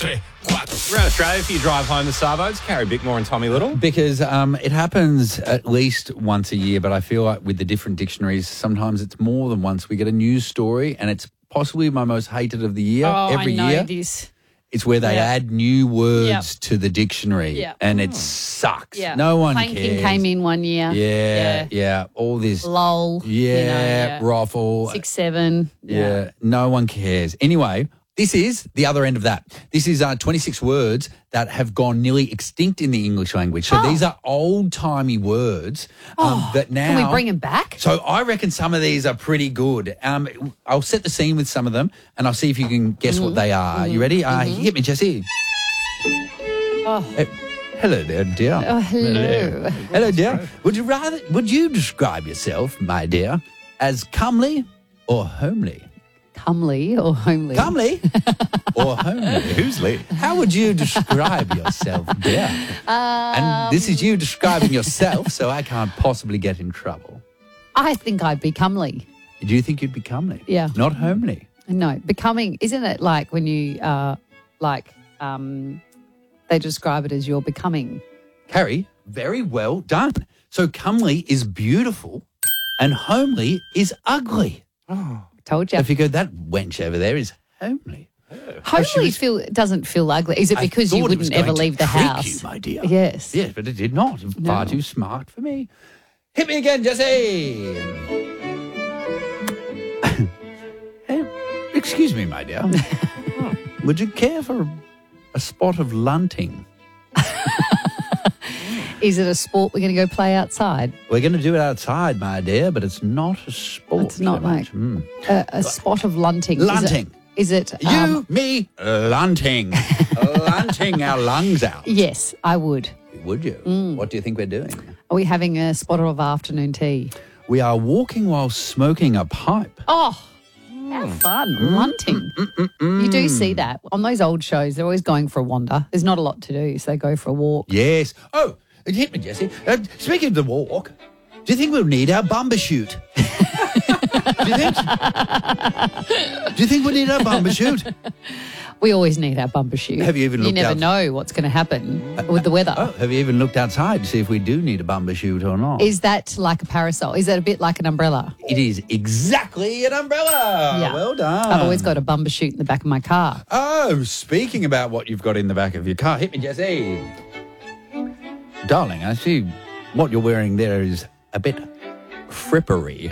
Around Australia, if you drive home the Savo's, Carrie Bickmore and Tommy Little. Because it happens at least once a year, but I feel like with the different dictionaries, sometimes it's more than once. We get a news story, and it's possibly my most hated of the year. Every I know year. this. It's where they add new words Yep. to the dictionary, Yep. and it sucks. Yeah. No one Planking cares. came in one year. Yeah. All this. Lol. Raffle. 6, 7. Yeah, no one cares. Anyway, this is the other end of that. This is 26 words that have gone nearly extinct in the English language. So these are old-timey words that now... Can we bring them back? So I reckon some of these are pretty good. I'll set the scene with some of them, and I'll see if you can guess what they are. You ready? Hit me, Jessie. Hello there, dear. Oh, hello. Hello, dear. Would you describe yourself, my dear, as comely or homely? Comely or homely? Comely or homely? Who's Lee? How would you describe yourself, dear? And this is you describing yourself, so I can't possibly get in trouble. I think I'd be comely. Do you think you'd be comely? Yeah. Not homely? No, becoming, isn't it like when you they describe it as you're becoming? Carrie, very well done. So comely is beautiful and homely is ugly. Told you. If you go, that wench over there is homely. Homely doesn't feel ugly. Is it because I you thought it was wouldn't ever going to leave the trick house? you, my dear. Yes. Yes, but it did not. Far too smart for me. Hit me again, Jesse. Hey, excuse me, my dear. Would you care for a spot of lunting? Is it a sport we're going to go play outside? We're going to do it outside, my dear, but it's not a sport. It's not so much. like a spot of lunting. Lunting. Is it? Me, lunting. Lunting our lungs out. Yes, I would. Would you? What do you think we're doing? Are we having a spot of afternoon tea? We are walking while smoking a pipe. Oh, how fun. Lunting. You do see that. On those old shows, they're always going for a wander. There's not a lot to do, so they go for a walk. Yes. Oh, hit me, Jesse. Speaking of the walk, do you think we'll need our bumper shoot? Do you think we need our bumper shoot? We always need our bumper shoot. Have you even looked You never out? know what's going to happen with the weather. Oh, have you even looked outside to see if we do need a bumper shoot or not? Is that like a parasol? Is that a bit like an umbrella? It is exactly an umbrella. Yeah. Well done. I've always got a bumper shoot in the back of my car. Oh, speaking about what you've got in the back of your car, hit me, Jesse. Darling, I see what you're wearing there is a bit frippery.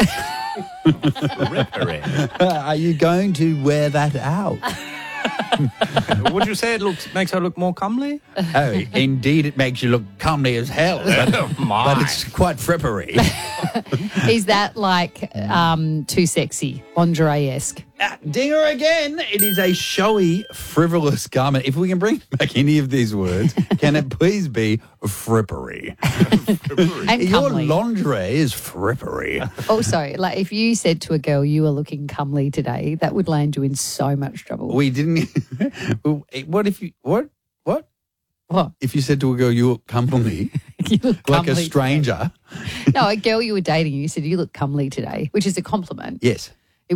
Are you going to wear that out? Would you say it makes her look more comely? Oh, indeed, it makes you look comely as hell, but it's quite frippery. Is that like too sexy, lingerie-esque? Dinger again. It is a showy, frivolous garment. If we can bring back any of these words, can it please be frippery? And Your comely. lingerie is frippery. Also, like if you said to a girl you were looking comely today, that would land you in so much trouble. We didn't. What if you what? What? If you said to a girl you look comely, You look like a comely stranger? today. No, a girl you were dating, you said you look comely today, which is a compliment. Yes.